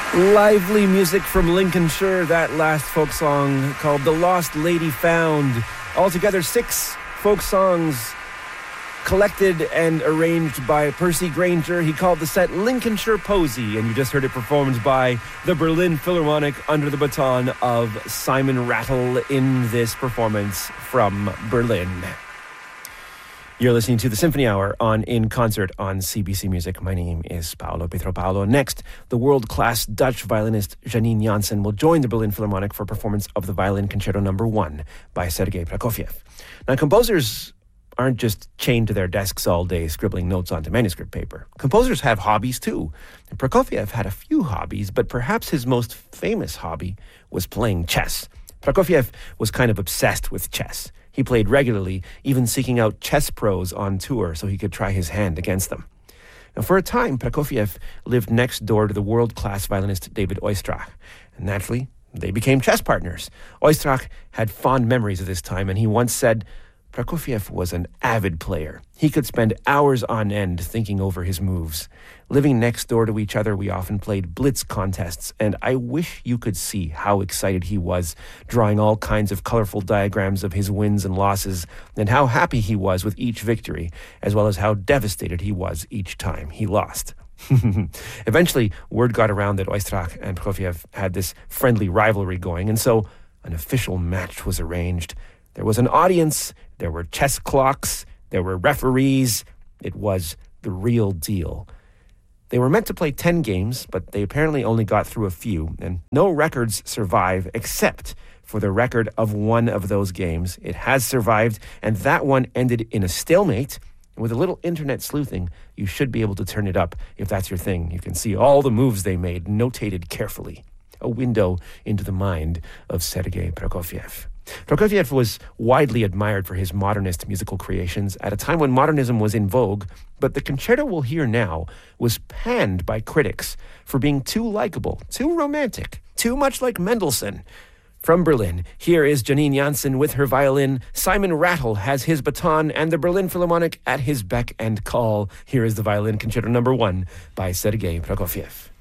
Lively music from Lincolnshire, that last folk song called The Lost Lady Found. Altogether 6 folk songs collected and arranged by Percy Granger. He called the set Lincolnshire Posy, and you just heard it performed by the Berlin Philharmonic under the baton of Simon Rattle in this performance from Berlin. You're listening to the Symphony Hour on In Concert on CBC Music. My name is Paolo Pietropalo. Next, the world-class Dutch violinist Janine Jansen will join the Berlin Philharmonic for a performance of the Violin Concerto No. 1 by Sergei Prokofiev. Now, composers aren't just chained to their desks all day scribbling notes onto manuscript paper. Composers have hobbies too. And Prokofiev had a few hobbies, but perhaps his most famous hobby was playing chess. Prokofiev was kind of obsessed with chess. He played regularly, even seeking out chess pros on tour so he could try his hand against them. Now, for a time, Prokofiev lived next door to the world-class violinist David Oistrakh, and naturally, they became chess partners. Oistrakh had fond memories of this time, and he once said, Prokofiev was an avid player. He could spend hours on end thinking over his moves. Living next door to each other, we often played blitz contests, and I wish you could see how excited he was, drawing all kinds of colorful diagrams of his wins and losses, and how happy he was with each victory, as well as how devastated he was each time he lost. Eventually, word got around that Oistrakh and Prokofiev had this friendly rivalry going, and so an official match was arranged. There was an audience, there were chess clocks, there were referees. It was the real deal. They were meant to play 10 games, but they apparently only got through a few, and no records survive except for the record of one of those games. It has survived, and that one ended in a stalemate. And with a little internet sleuthing, you should be able to turn it up if that's your thing. You can see all the moves they made, notated carefully. A window into the mind of Sergei Prokofiev. Prokofiev was widely admired for his modernist musical creations at a time when modernism was in vogue, but the concerto we'll hear now was panned by critics for being too likable, too romantic, too much like Mendelssohn. From Berlin, here is Janine Jansen with her violin. Simon Rattle has his baton and the Berlin Philharmonic at his beck and call. Here is the Violin Concerto No. 1 by Sergei Prokofiev.